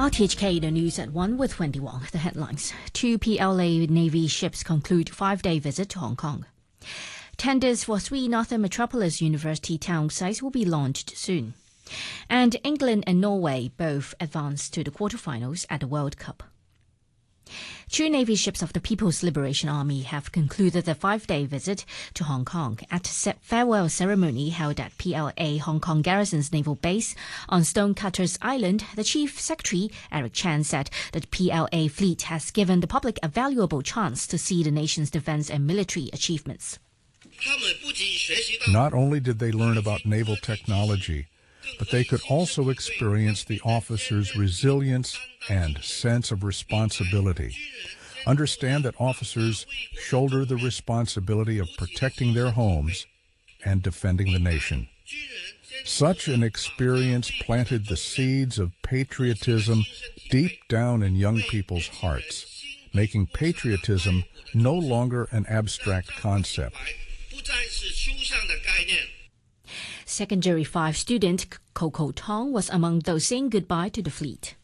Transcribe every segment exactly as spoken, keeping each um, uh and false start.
R T H K, the news at one with Wendy Wong. The headlines. Two P L A Navy ships conclude five-day visit to Hong Kong. Tenders for three Northern Metropolis University town sites will be launched soon. And England and Norway both advanced to the quarterfinals at the World Cup. Two Navy ships of the People's Liberation Army have concluded their five-day visit to Hong Kong. At a farewell ceremony held at P L A Hong Kong Garrison's naval base on Stonecutters Island, the Chief Secretary, Eric Chan, said that P L A fleet has given the public a valuable chance to see the nation's defense and military achievements. Not only did they learn about naval technology, but they could also experience the officers' resilience and sense of responsibility. Understand that officers shoulder the responsibility of protecting their homes and defending the nation. Such an experience planted the seeds of patriotism deep down in young people's hearts, making patriotism no longer an abstract concept. Secondary five student Coco Tong was among those saying goodbye to the fleet.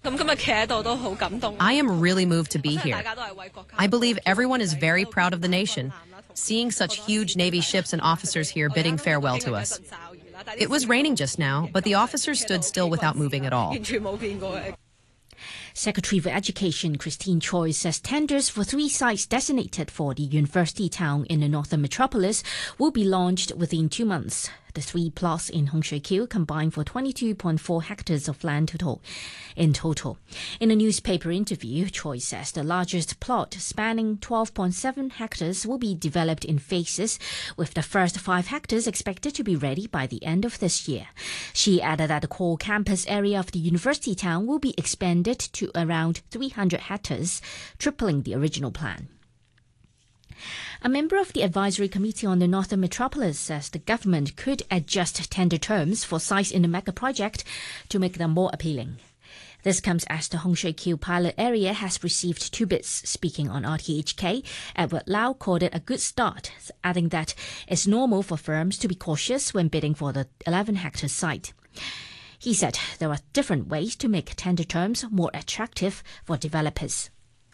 I am really moved to be here. I believe everyone is very proud of the nation, seeing such huge Navy ships and officers here bidding farewell to us. It was raining just now, but the officers stood still without moving at all. Secretary for Education Christine Choi says tenders for three sites designated for the university town in the Northern Metropolis will be launched within two months. The three plots in Hung Shui Kiu combine for twenty-two point four hectares of land total. In total, in a newspaper interview, Choi says the largest plot, spanning twelve point seven hectares, will be developed in phases, with the first five hectares expected to be ready by the end of this year. She added that the core campus area of the university town will be expanded to around three hundred hectares, tripling the original plan. A member of the Advisory Committee on the Northern Metropolis says the government could adjust tender terms for sites in the mega project to make them more appealing. This comes as the Hung Shui Kiu pilot area has received two bids. Speaking on R T H K, Edward Lau called it a good start, adding that it's normal for firms to be cautious when bidding for the eleven hectare site. He said there are different ways to make tender terms more attractive for developers.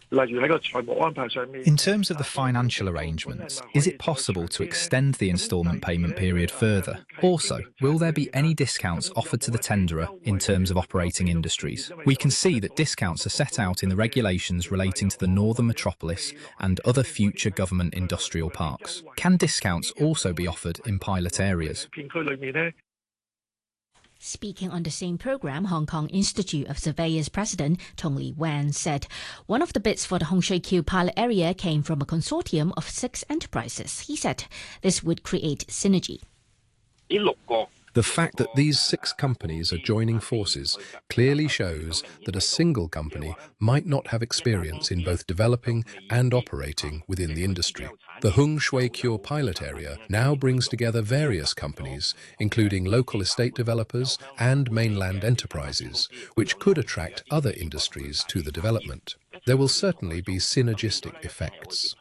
In terms of the financial arrangements, is it possible to extend the instalment payment period further? Also, will there be any discounts offered to the tenderer in terms of operating industries? We can see that discounts are set out in the regulations relating to the Northern Metropolis and other future government industrial parks. Can discounts also be offered in pilot areas? Speaking on the same program, Hong Kong Institute of Surveyors President Tong Lee Wan said one of the bids for the Hung Shui Kiu pilot area came from a consortium of six enterprises. He said this would create synergy. The fact that these six companies are joining forces clearly shows that a single company might not have experience in both developing and operating within the industry. The Hung Shui Kiu pilot area now brings together various companies, including local estate developers and mainland enterprises, which could attract other industries to the development. There will certainly be synergistic effects.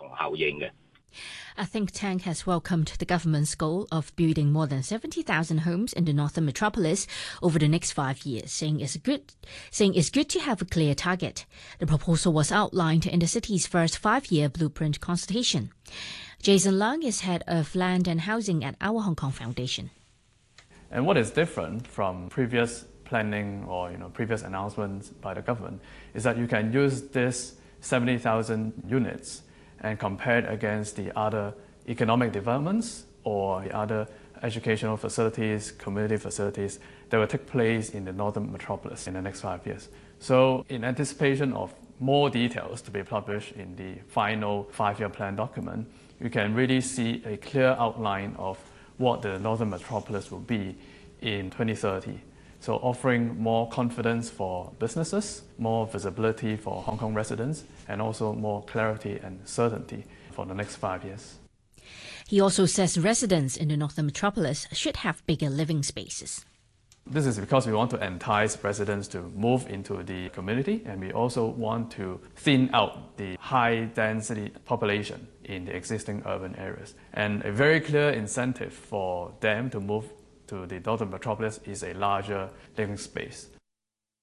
A think tank has welcomed the government's goal of building more than seventy thousand homes in the Northern Metropolis over the next five years, saying it's good, saying it's good to have a clear target. The proposal was outlined in the city's first five-year blueprint consultation. Jason Leung is head of land and housing at Our Hong Kong Foundation. And what is different from previous planning or you know previous announcements by the government is that you can use this seventy thousand units and compared against the other economic developments or the other educational facilities, community facilities that will take place in the Northern Metropolis in the next five years. So in anticipation of more details to be published in the final five-year plan document, you can really see a clear outline of what the Northern Metropolis will be in twenty thirty. So offering more confidence for businesses, more visibility for Hong Kong residents, and also more clarity and certainty for the next five years. He also says residents in the Northern Metropolis should have bigger living spaces. This is because we want to entice residents to move into the community, and we also want to thin out the high-density population in the existing urban areas. And a very clear incentive for them to move to the Northern Metropolis is a larger living space.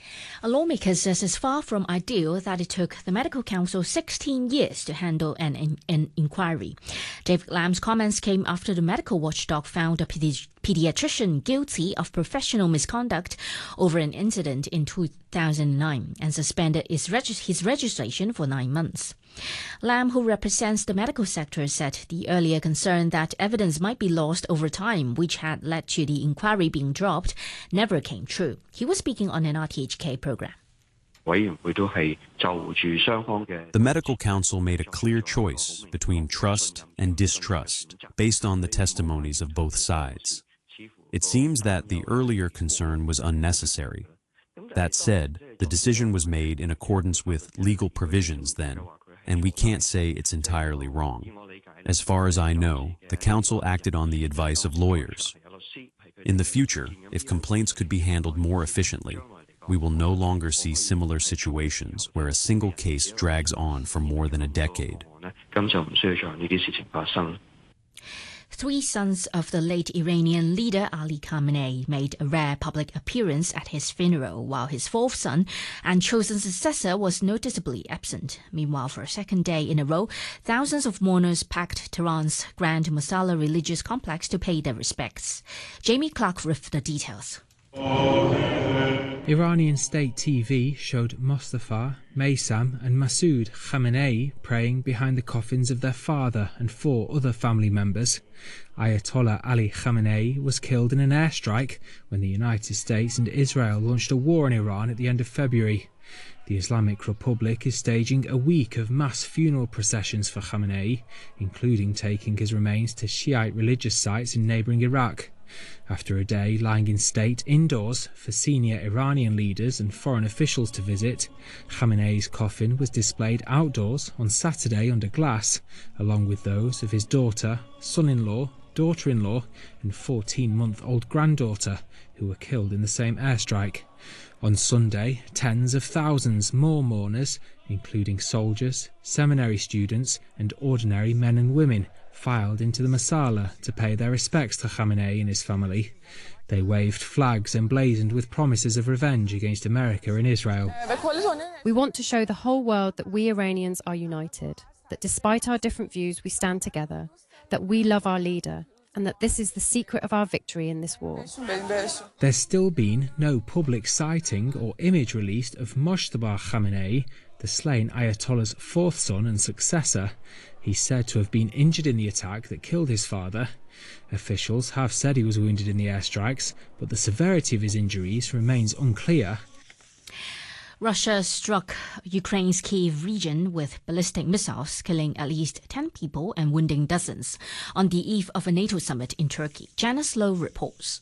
A lawmaker says it's far from ideal that it took the Medical Council sixteen years to handle an, an, an inquiry. David Lam's comments came after the medical watchdog found a pedi- pediatrician guilty of professional misconduct over an incident in two thousand nine and suspended his, reg- his registration for nine months. Lam, who represents the medical sector, said the earlier concern that evidence might be lost over time, which had led to the inquiry being dropped, never came true. He was speaking on an R T H K program. The Medical Council made a clear choice between trust and distrust based on the testimonies of both sides. It seems that the earlier concern was unnecessary. That said, the decision was made in accordance with legal provisions then, and we can't say it's entirely wrong. As far as I know, the Council acted on the advice of lawyers. In the future, if complaints could be handled more efficiently, we will no longer see similar situations where a single case drags on for more than a decade. Three sons of the late Iranian leader Ali Khamenei made a rare public appearance at his funeral, while his fourth son and chosen successor was noticeably absent. Meanwhile, for a second day in a row, thousands of mourners packed Tehran's Grand Mosalla religious complex to pay their respects. Jamie Clark with the details. Iranian state T V showed Mostafa, Maysam and Masoud Khamenei praying behind the coffins of their father and four other family members. Ayatollah Ali Khamenei was killed in an airstrike when the United States and Israel launched a war in Iran at the end of February. The Islamic Republic is staging a week of mass funeral processions for Khamenei, including taking his remains to Shiite religious sites in neighbouring Iraq. After a day lying in state indoors for senior Iranian leaders and foreign officials to visit, Khamenei's coffin was displayed outdoors on Saturday under glass, along with those of his daughter, son-in-law, daughter-in-law and fourteen-month-old granddaughter, who were killed in the same airstrike. On Sunday, tens of thousands more mourners, including soldiers, seminary students and ordinary men and women, filed into the Mosalla to pay their respects to Khamenei and his family. They waved flags emblazoned with promises of revenge against America and Israel. We want to show the whole world that we Iranians are united, that despite our different views we stand together, that we love our leader, and that this is the secret of our victory in this war. There's still been no public sighting or image released of Mojtaba Khamenei, the slain Ayatollah's fourth son and successor. He's said to have been injured in the attack that killed his father. Officials have said he was wounded in the airstrikes, but the severity of his injuries remains unclear. Russia struck Ukraine's Kyiv region with ballistic missiles, killing at least ten people and wounding dozens on the eve of a NATO summit in Turkey. Janice Lowe reports.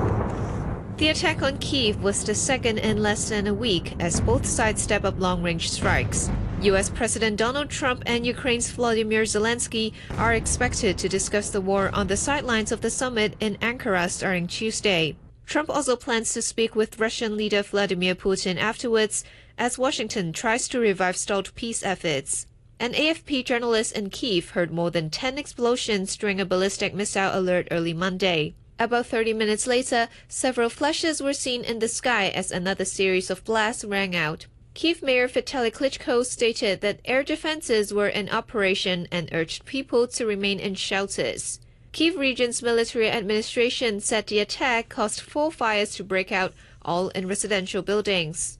The attack on Kyiv was the second in less than a week as both sides step up long-range strikes. U S President Donald Trump and Ukraine's Volodymyr Zelensky are expected to discuss the war on the sidelines of the summit in Ankara starting Tuesday. Trump also plans to speak with Russian leader Vladimir Putin afterwards as Washington tries to revive stalled peace efforts. An A F P journalist in Kyiv heard more than ten explosions during a ballistic missile alert early Monday. About thirty minutes later, several flashes were seen in the sky as another series of blasts rang out. Kyiv Mayor Vitaly Klitschko stated that air defenses were in operation and urged people to remain in shelters. Kyiv region's military administration said the attack caused four fires to break out, all in residential buildings.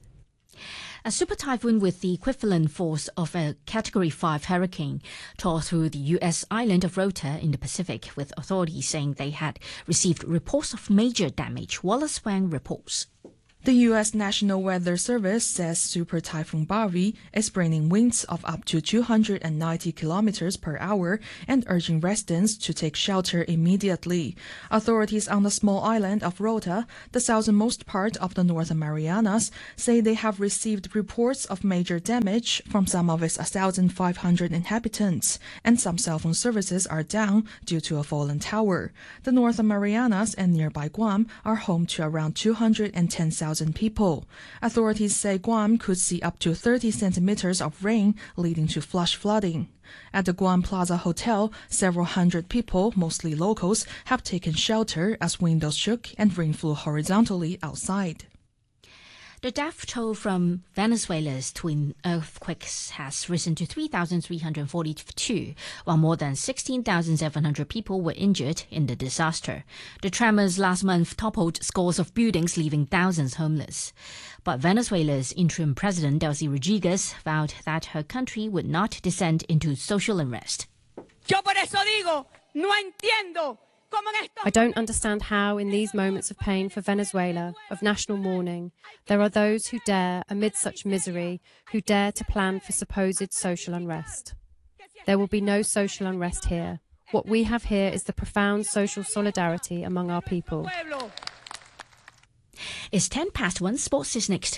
A super typhoon with the equivalent force of a Category five hurricane tore through the U S island of Rota in the Pacific, with authorities saying they had received reports of major damage. Wallace Wang reports. The U S National Weather Service says Super Typhoon Barvi is bringing winds of up to two hundred ninety kilometers per hour and urging residents to take shelter immediately. Authorities on the small island of Rota, the southernmost part of the Northern Marianas, say they have received reports of major damage from some of its one thousand five hundred inhabitants, and some cell phone services are down due to a fallen tower. The Northern Marianas and nearby Guam are home to around two hundred ten thousand people. Authorities say Guam could see up to thirty centimeters of rain, leading to flash flooding. At the Guam Plaza Hotel, several hundred people, mostly locals, have taken shelter as windows shook and rain flew horizontally outside. The death toll from Venezuela's twin earthquakes has risen to three thousand three hundred forty-two, while more than sixteen thousand seven hundred people were injured in the disaster. The tremors last month toppled scores of buildings, leaving thousands homeless. But Venezuela's interim president, Delcy Rodriguez, vowed that her country would not descend into social unrest. Yo por eso digo, no entiendo. I don't understand how, in these moments of pain for Venezuela, of national mourning, there are those who dare, amid such misery, who dare to plan for supposed social unrest. There will be no social unrest here. What we have here is the profound social solidarity among our people. It's ten past one. Sports is next.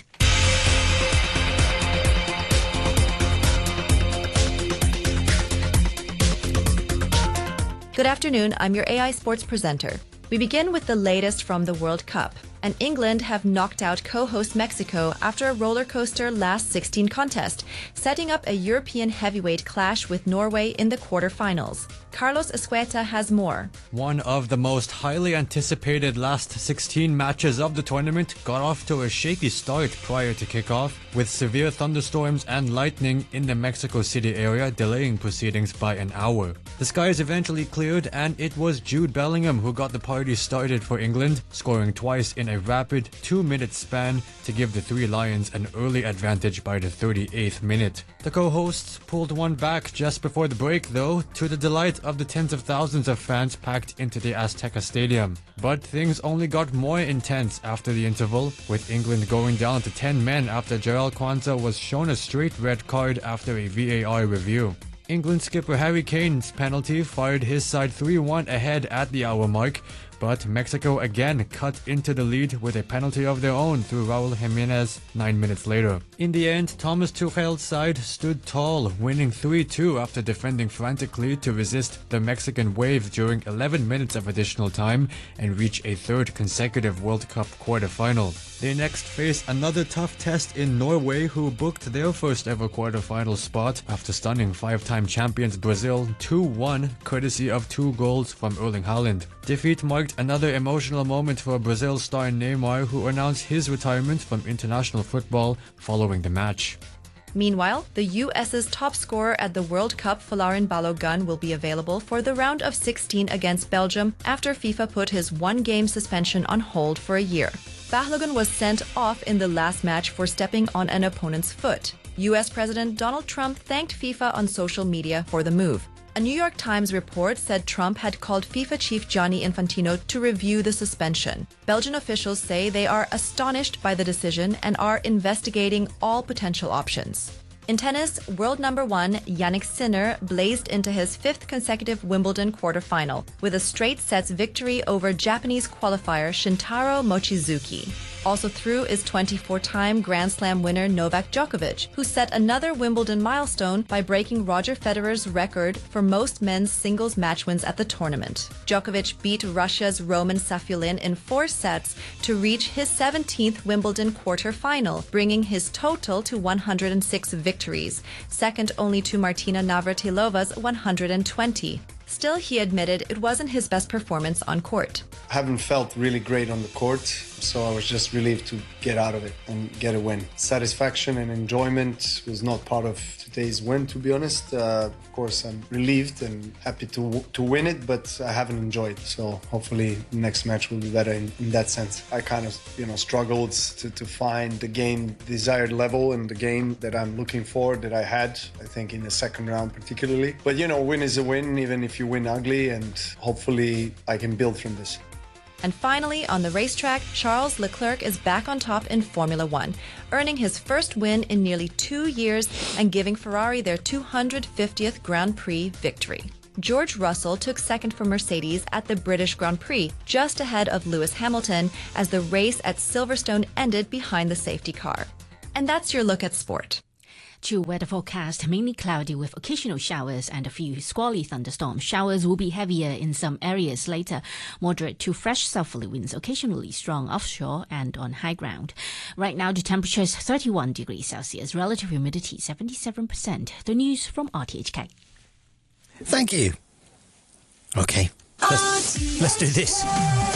Good afternoon, I'm your A I Sports presenter. We begin with the latest from the World Cup. And England have knocked out co-host Mexico after a roller coaster last sixteen contest, setting up a European heavyweight clash with Norway in the quarterfinals. Carlos Escueta has more. One of the most highly anticipated last sixteen matches of the tournament got off to a shaky start prior to kickoff, with severe thunderstorms and lightning in the Mexico City area delaying proceedings by an hour. The skies eventually cleared, and it was Jude Bellingham who got the party started for England, scoring twice in a rapid two-minute span to give the Three Lions an early advantage by the thirty-eighth minute. The co-hosts pulled one back just before the break, though, to the delight of the tens of thousands of fans packed into the Azteca Stadium. But things only got more intense after the interval, with England going down to ten men after Joel Kwanzaa was shown a straight red card after a V A R review. England skipper Harry Kane's penalty fired his side three one ahead at the hour mark, but Mexico again cut into the lead with a penalty of their own through Raul Jimenez nine minutes later. In the end, Thomas Tuchel's side stood tall, winning three two after defending frantically to resist the Mexican wave during eleven minutes of additional time and reach a third consecutive World Cup quarterfinal. They next face another tough test in Norway, who booked their first ever quarterfinal spot after stunning five-time champions Brazil two one, courtesy of two goals from Erling Haaland. Defeat marked another emotional moment for Brazil star Neymar, who announced his retirement from international football following the match. Meanwhile, the U S's top scorer at the World Cup, Folarin Balogun, will be available for the round of sixteen against Belgium after FIFA put his one-game suspension on hold for a year. Balogun was sent off in the last match for stepping on an opponent's foot. U S President Donald Trump thanked FIFA on social media for the move. A New York Times report said Trump had called FIFA chief Gianni Infantino to review the suspension. Belgian officials say they are astonished by the decision and are investigating all potential options. In tennis, world number one Jannik Sinner blazed into his fifth consecutive Wimbledon quarterfinal with a straight sets victory over Japanese qualifier Shintaro Mochizuki. Also through is twenty-four-time Grand Slam winner Novak Djokovic, who set another Wimbledon milestone by breaking Roger Federer's record for most men's singles match wins at the tournament. Djokovic beat Russia's Roman Safulin in four sets to reach his seventeenth Wimbledon quarterfinal, bringing his total to one hundred six victories, second only to Martina Navratilova's one hundred twenty. Still, he admitted it wasn't his best performance on court. I haven't felt really great on the court, so I was just relieved to get out of it and get a win. Satisfaction and enjoyment was not part of today's win, to be honest. Uh, of course, I'm relieved and happy to to win it, but I haven't enjoyed. So hopefully the next match will be better in, in that sense. I kind of, you know, struggled to, to find the game desired level and the game that I'm looking for that I had, I think, in the second round particularly. But, you know, win is a win, even if you win ugly, and hopefully I can build from this. And finally, on the racetrack, Charles Leclerc is back on top in Formula One, earning his first win in nearly two years and giving Ferrari their two hundred fiftieth Grand Prix victory. George Russell took second for Mercedes at the British Grand Prix, just ahead of Lewis Hamilton, as the race at Silverstone ended behind the safety car. And that's your look at sport. To weather forecast, mainly cloudy with occasional showers and a few squally thunderstorms. Showers will be heavier in some areas later. Moderate to fresh southerly winds, occasionally strong offshore and on high ground. Right now, the temperature is thirty-one degrees Celsius, relative humidity seventy-seven percent. The news from R T H K. Thank you. Okay, let's, let's do this.